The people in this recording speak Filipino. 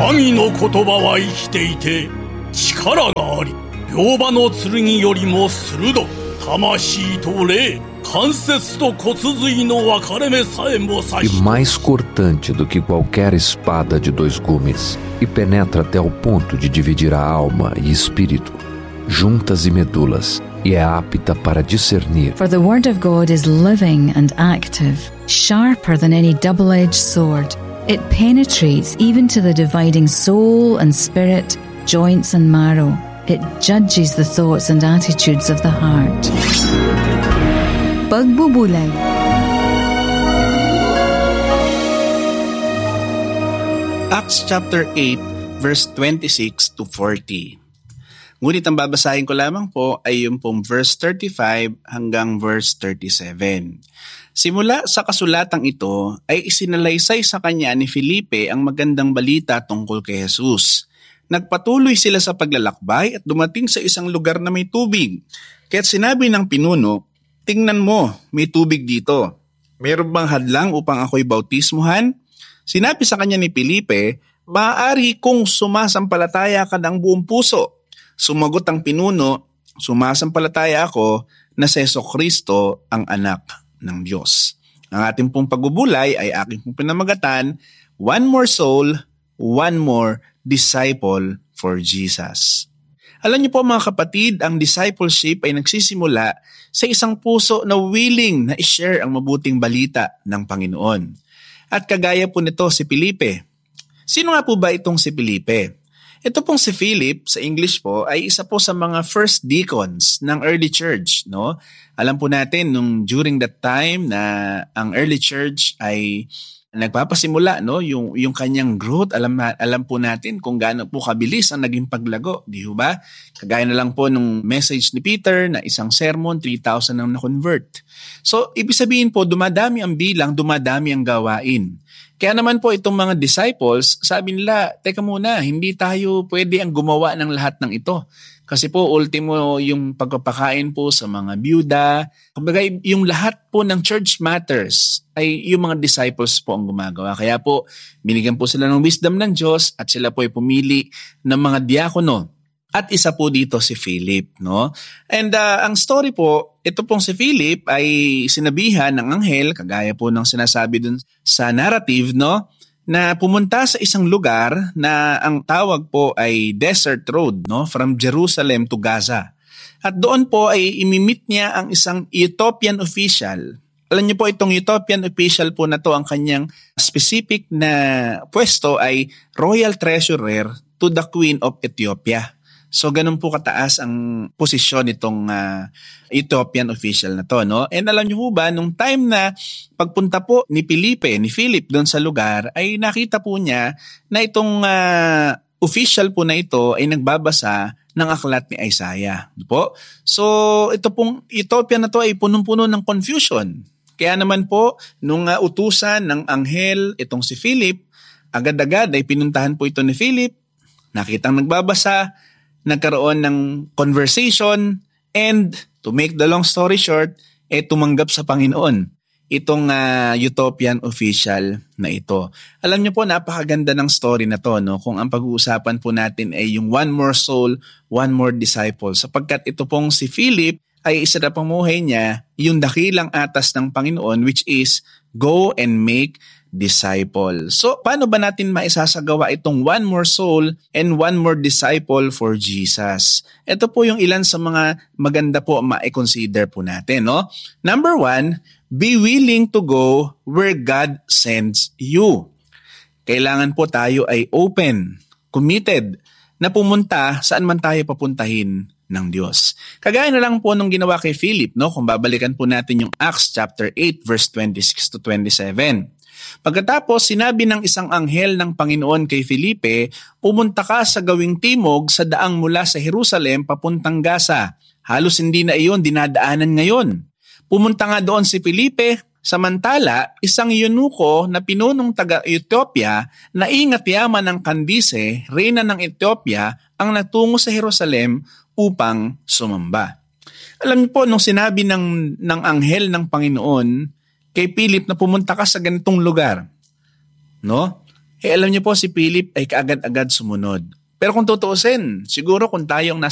神の言葉は生きていて力があり、両刃の剣よりも鋭く、魂と霊、関節と骨髄の分かれ目さえも刺し、 e mais cortante do que qualquer espada de 2 gumes, e penetra até o ponto de dividir a alma e espírito, juntas e medulas, e é apta para discernir. For the word of God is living and active, sharper than any double-edged sword. It penetrates even to the dividing soul and spirit, joints and marrow. It judges the thoughts and attitudes of the heart. Pagbubulay. Acts chapter 8, verse 26 to 40. Ngunit ang babasahin ko lamang po ay yung pong verse 35 hanggang verse 37. Simula sa kasulatang ito ay isinalaysay sa kanya ni Felipe ang magandang balita tungkol kay Jesus. Nagpatuloy sila sa paglalakbay at dumating sa isang lugar na may tubig. Kaya't sinabi ng pinuno, "Tingnan mo, may tubig dito. Mayroon bang hadlang upang ako'y bautismuhan?" Sinabi sa kanya ni Felipe, "Maaari kung sumasampalataya ka ng buong puso." Sumagot ang pinuno, "Sumasampalataya ako na si Jesucristo ang anak ng Diyos." Ang ating pong pagbubulay ay aking pong pinamagatan, One More Soul, One More Disciple for Jesus. Alam niyo po mga kapatid, ang discipleship ay nagsisimula sa isang puso na willing na i-share ang mabuting balita ng Panginoon. At kagaya po nito si Felipe. Sino nga po ba itong si Felipe? Ito pong si Philip, sa English po, ay isa po sa mga first deacons ng early church. No? Alam po natin, during that time na ang early church ay nagpapasimula, no? yung kanyang growth, alam po natin kung gaano po kabilis ang naging paglago. Di ba? Kagaya na lang po nung message ni Peter na isang sermon, 3,000 ang na-convert. So, ibig sabihin po, dumadami ang bilang, dumadami ang gawain. Kaya naman po itong mga disciples, sabi nila, teka muna, hindi tayo pwede ang gumawa ng lahat ng ito. Kasi po, ultimo yung pagpapakain po sa mga byuda. Kumbaga, yung lahat po ng church matters ay yung mga disciples po ang gumagawa. Kaya po, binigyan po sila ng wisdom ng Diyos at sila po ay pumili ng mga diakono. At isa po dito si Philip, no? And ang story po, ito pong si Philip ay sinabihan ng anghel, kagaya po ng sinasabi dun sa narrative, no? Na pumunta sa isang lugar na ang tawag po ay Desert Road, no? From Jerusalem to Gaza. At doon po ay imimit niya ang isang Ethiopian official. Alam niyo po itong Ethiopian official po na to, ang kanyang specific na pwesto ay Royal Treasurer to the Queen of Ethiopia. So ganun po kataas ang posisyon nitong Ethiopian official na to, no? And alam niyo po ba, nung time na pagpunta po ni Philip doon sa lugar, ay nakita po niya na itong official po na ito ay nagbabasa ng aklat ni Isaiah. Po? So ito pong Ethiopian na to ay punong-puno ng confusion. Kaya naman po, nung utusan ng anghel itong si Philip, agad-agad ay pinuntahan po ito ni Philip, nakitang nagbabasa, nagkaroon ng conversation, and to make the long story short, tumanggap sa Panginoon itong Ethiopian official na ito. Alam niyo po, napakaganda ng story na to, no? Kung ang pag-uusapan po natin ay yung one more soul, one more disciple. Sapagkat ito pong si Philip ay isa na pamuhay niya yung dakilang atas ng Panginoon, which is go and make disciple. So, paano ba natin maisasagawa itong one more soul and one more disciple for Jesus? Ito po yung ilan sa mga maganda po ma-consider po natin, no? Number 1, be willing to go where God sends you. Kailangan po tayo ay open, committed, na pumunta saan man tayo papuntahin ng Diyos. Kagaya na lang po nung ginawa kay Philip, no? Kung babalikan po natin yung Acts chapter 8 verse 26 to 27. Pagkatapos, sinabi ng isang anghel ng Panginoon kay Felipe, pumunta ka sa gawing timog sa daang mula sa Jerusalem papuntang Gaza. Halos hindi na iyon dinadaanan ngayon. Pumunta nga doon si Felipe, samantala isang eunuko na pinunong taga-Ethiopia na ingat yaman ng Candace, reyna ng Ethiopia, ang natungo sa Jerusalem upang sumamba. Alam niyo po, nung sinabi ng anghel ng Panginoon kay Philip na pumunta ka sa ganitong lugar, no? Alam niyo po, si Philip ay kaagad-agad sumunod. Pero kung tutuusin, siguro kung tayong